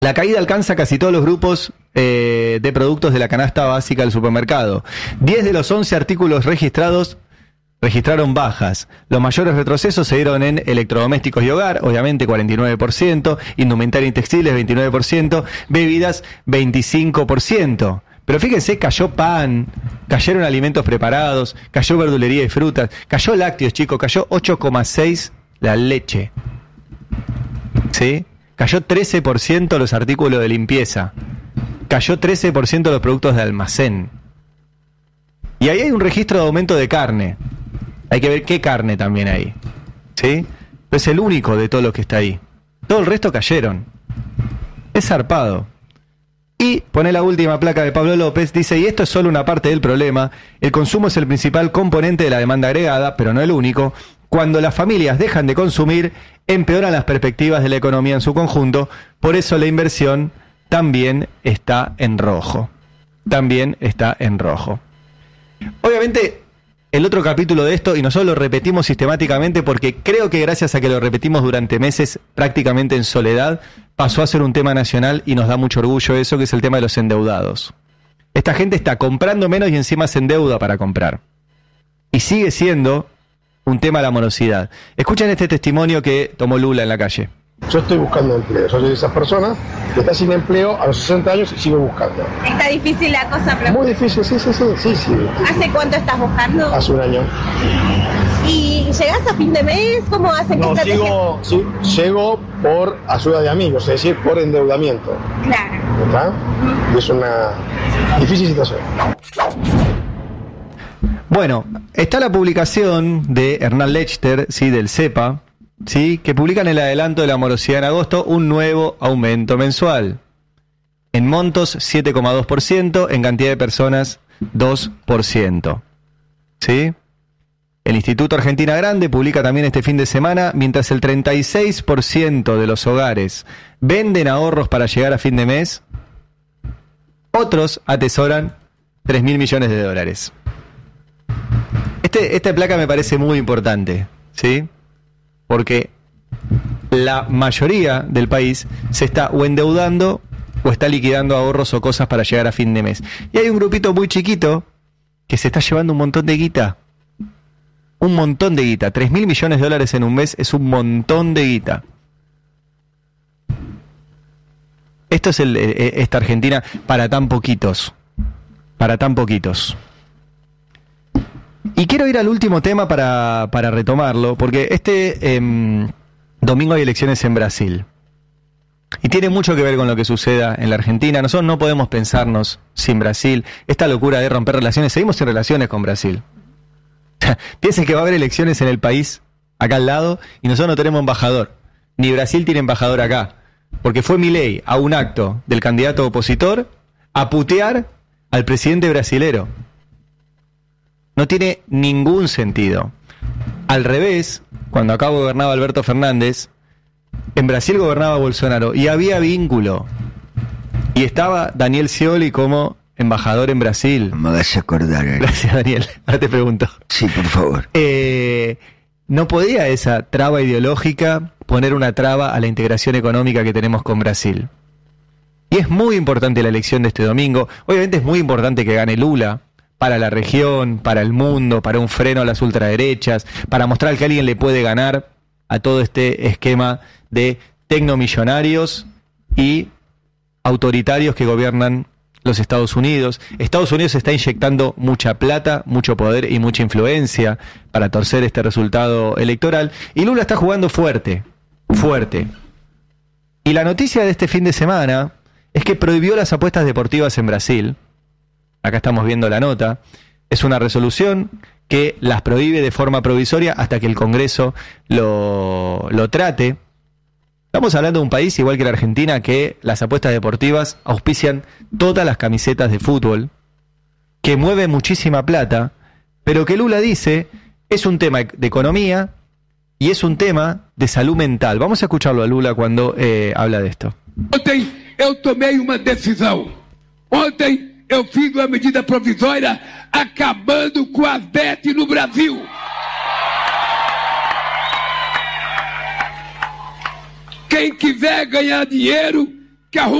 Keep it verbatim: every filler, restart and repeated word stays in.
La caída alcanza casi todos los grupos eh, de productos de la canasta básica del supermercado. diez de los once artículos registrados registraron bajas. Los mayores retrocesos se dieron en electrodomésticos y hogar, obviamente cuarenta y nueve por ciento, indumentaria y textiles veintinueve por ciento, bebidas veinticinco por ciento. Pero fíjense, cayó pan, cayeron alimentos preparados, cayó verdulería y frutas, cayó lácteos, chicos, cayó ocho coma seis por ciento la leche. ¿Sí? Cayó trece por ciento los artículos de limpieza. Cayó trece por ciento los productos de almacén. Y ahí hay un registro de aumento de carne. Hay que ver qué carne también hay. ¿Sí? Pero es el único de todo lo que está ahí. Todo el resto cayeron. Es zarpado. Y pone la última placa de Pablo López, dice, y esto es solo una parte del problema, el consumo es el principal componente de la demanda agregada, pero no el único. Cuando las familias dejan de consumir, empeoran las perspectivas de la economía en su conjunto, por eso la inversión también está en rojo. También está en rojo. Obviamente, el otro capítulo de esto, y nosotros lo repetimos sistemáticamente porque creo que gracias a que lo repetimos durante meses prácticamente en soledad, pasó a ser un tema nacional y nos da mucho orgullo eso, que es el tema de los endeudados. Esta gente está comprando menos y encima se endeuda para comprar. Y sigue siendo un tema la morosidad. Escuchen este testimonio que tomó Lula en la calle. Yo estoy buscando empleo, soy de esas personas que está sin empleo a los sesenta años y sigo buscando. ¿Está difícil la cosa? Pero... Muy difícil, sí, sí, sí, sí, sí. ¿Hace cuánto estás buscando? Hace un año. ¿Y llegás a fin de mes? ¿Cómo hacen? No, sigo, sí, llego por ayuda de amigos, es decir, por endeudamiento. Claro. ¿Está? Y es una difícil situación. Bueno, está la publicación de Hernán Lechter, sí, del CEPA, sí, que publican el adelanto de la morosidad en agosto, un nuevo aumento mensual. En montos siete coma dos por ciento, en cantidad de personas dos por ciento. ¿Sí? El Instituto Argentina Grande publica también este fin de semana, mientras el treinta y seis por ciento de los hogares venden ahorros para llegar a fin de mes, otros atesoran tres mil millones de dólares. Este, esta placa me parece muy importante, ¿sí? Porque la mayoría del país se está o endeudando o está liquidando ahorros o cosas para llegar a fin de mes. Y hay un grupito muy chiquito que se está llevando un montón de guita. Un montón de guita. tres mil millones de dólares en un mes es un montón de guita. Esto es el, esta Argentina para tan poquitos. Para tan poquitos. Y quiero ir al último tema para, para retomarlo, porque este eh, domingo hay elecciones en Brasil. Y tiene mucho que ver con lo que suceda en la Argentina. Nosotros no podemos pensarnos sin Brasil. Esta locura de romper relaciones, seguimos sin relaciones con Brasil. Piensen que va a haber elecciones en el país, acá al lado, y nosotros no tenemos embajador. Ni Brasil tiene embajador acá. Porque fue Milei a un acto del candidato opositor a putear al presidente brasilero. No tiene ningún sentido. Al revés, cuando acá gobernaba Alberto Fernández, en Brasil gobernaba Bolsonaro y había vínculo. Y estaba Daniel Scioli como embajador en Brasil. Me hagas acordar. ¿eh? Gracias, Daniel. Ahora te pregunto. Sí, por favor. Eh, ¿No podía esa traba ideológica poner una traba a la integración económica que tenemos con Brasil? Y es muy importante la elección de este domingo. Obviamente es muy importante que gane Lula, para la región, para el mundo, para un freno a las ultraderechas, para mostrar que alguien le puede ganar a todo este esquema de tecnomillonarios y autoritarios que gobiernan los Estados Unidos. Estados Unidos está inyectando mucha plata, mucho poder y mucha influencia para torcer este resultado electoral. Y Lula está jugando fuerte, fuerte. Y la noticia de este fin de semana es que prohibió las apuestas deportivas en Brasil. Acá estamos viendo la nota. Es una resolución que las prohíbe de forma provisoria hasta que el Congreso lo, lo trate. Estamos hablando de un país, igual que la Argentina, que las apuestas deportivas auspician todas las camisetas de fútbol, que mueve muchísima plata, pero que Lula dice es un tema de economía y es un tema de salud mental. Vamos a escucharlo a Lula cuando eh, habla de esto. Ontem eu tomei uma decisão. Ontem eu fiz uma medida provisória acabando com as bets no Brasil. Quem quiser ganhar dinheiro que arruma